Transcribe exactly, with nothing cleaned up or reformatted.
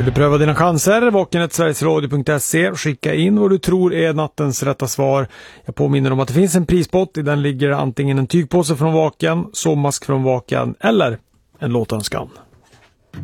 Vill du pröva dina chanser? Vaken sverigesradio punkt se. Skicka in vad du tror är nattens rätta svar. Jag påminner om att det finns en prispott. I den ligger antingen en tygpåse från Vaken, sommask från Vaken eller en låtönskan.